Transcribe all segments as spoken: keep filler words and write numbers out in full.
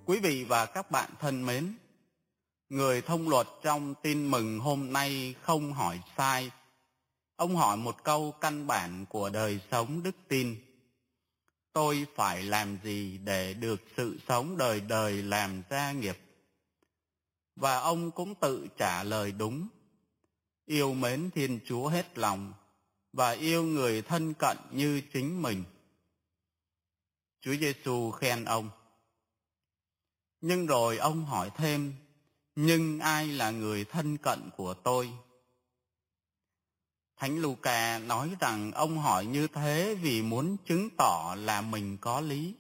Quý vị và các bạn thân mến, người thông luật trong tin mừng hôm nay không hỏi sai. Ông hỏi một câu căn bản của đời sống đức tin: tôi phải làm gì để được sự sống đời đời làm gia nghiệp? Và ông cũng tự trả lời đúng: yêu mến Thiên Chúa hết lòng và yêu người thân cận như chính mình. Chúa Giêsu khen ông. Nhưng rồi ông hỏi thêm: nhưng ai là người thân cận của tôi? Thánh Luca nói rằng ông hỏi như thế vì muốn chứng tỏ là mình có lý.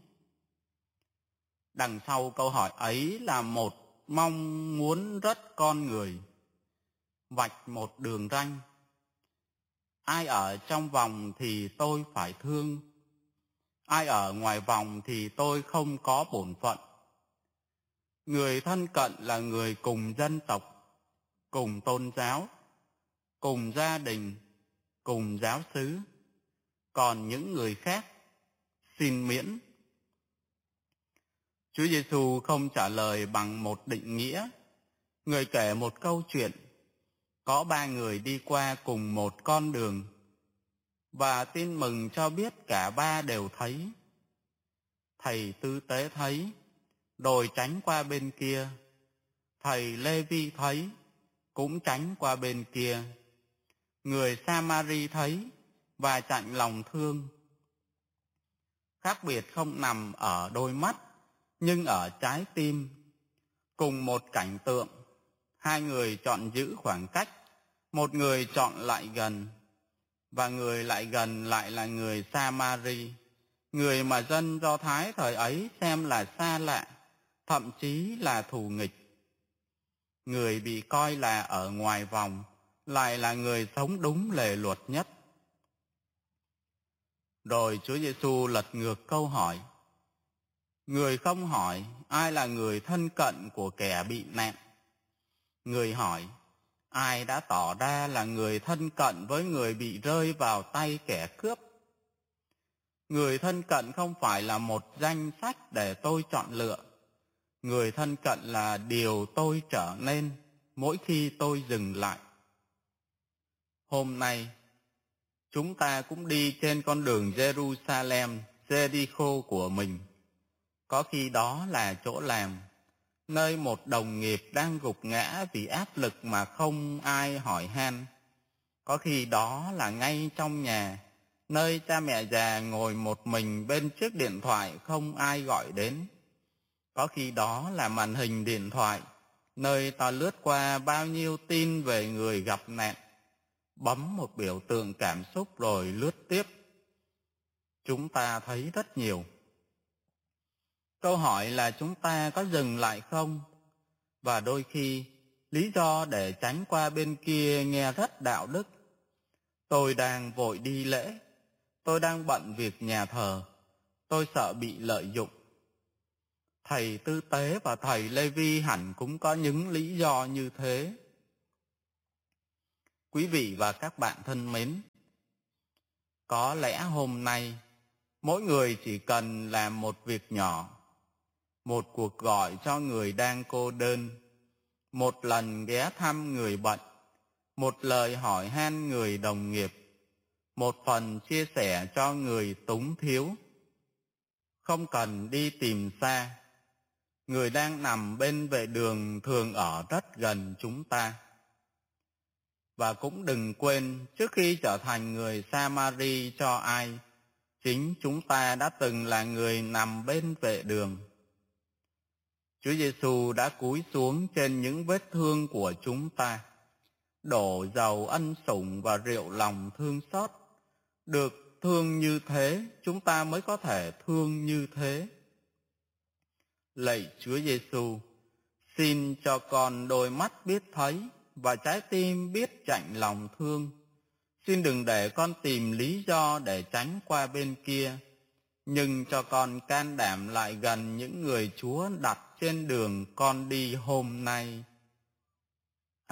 Đằng sau câu hỏi ấy là một mong muốn rất con người, vạch một đường ranh. Ai ở trong vòng thì tôi phải thương, ai ở ngoài vòng thì tôi không có bổn phận. Người thân cận là người cùng dân tộc, cùng tôn giáo, cùng gia đình, cùng giáo xứ. Còn những người khác xin miễn. Chúa Giêsu không trả lời bằng một định nghĩa. Người kể một câu chuyện: có ba người đi qua cùng một con đường, và tin mừng cho biết cả ba đều thấy. Thầy tư tế thấy, rồi tránh qua bên kia. Thầy Lê-vi thấy, cũng tránh qua bên kia. Người Sa-ma-ri thấy và chạnh lòng thương. Khác biệt không nằm ở đôi mắt, nhưng ở trái tim. Cùng một cảnh tượng, hai người chọn giữ khoảng cách, một người chọn lại gần, và người lại gần lại là người Sa-ma-ri, người mà dân Do Thái thời ấy xem là xa lạ, thậm chí là thù nghịch. Người bị coi là ở ngoài vòng lại là người sống đúng lề luật nhất. Rồi Chúa Giêsu lật ngược câu hỏi. Người không hỏi ai là người thân cận của kẻ bị nạn. Người hỏi ai đã tỏ ra là người thân cận với người bị rơi vào tay kẻ cướp. Người thân cận không phải là một danh sách để tôi chọn lựa. Người thân cận là điều tôi trở nên mỗi khi tôi dừng lại. Hôm nay, chúng ta cũng đi trên con đường Jerusalem, Jericho của mình. Có khi đó là chỗ làm, nơi một đồng nghiệp đang gục ngã vì áp lực mà không ai hỏi han. Có khi đó là ngay trong nhà, nơi cha mẹ già ngồi một mình bên chiếc điện thoại không ai gọi đến. Có khi đó là màn hình điện thoại, nơi ta lướt qua bao nhiêu tin về người gặp nạn, bấm một biểu tượng cảm xúc rồi lướt tiếp. Chúng ta thấy rất nhiều. Câu hỏi là chúng ta có dừng lại không? Và đôi khi, lý do để tránh qua bên kia nghe rất đạo đức. Tôi đang vội đi lễ, tôi đang bận việc nhà thờ, tôi sợ bị lợi dụng. Thầy tư tế và thầy Lê-vi hẳn cũng có những lý do như thế. Quý vị và các bạn thân mến, có lẽ hôm nay mỗi người chỉ cần làm một việc nhỏ, một cuộc gọi cho người đang cô đơn, một lần ghé thăm người bệnh, một lời hỏi han người đồng nghiệp, một phần chia sẻ cho người túng thiếu. Không cần đi tìm xa, người đang nằm bên vệ đường thường ở rất gần chúng ta. Và cũng đừng quên, trước khi trở thành người Sa-ma-ri cho ai, chính chúng ta đã từng là người nằm bên vệ đường. Chúa Giêsu đã cúi xuống trên những vết thương của chúng ta, đổ dầu ân sủng và rượu lòng thương xót. Được thương như thế, chúng ta mới có thể thương như thế. Lạy Chúa Giêsu, xin cho con đôi mắt biết thấy và trái tim biết chạnh lòng thương. Xin đừng để con tìm lý do để tránh qua bên kia, nhưng cho con can đảm lại gần những người Chúa đặt trên đường con đi hôm nay.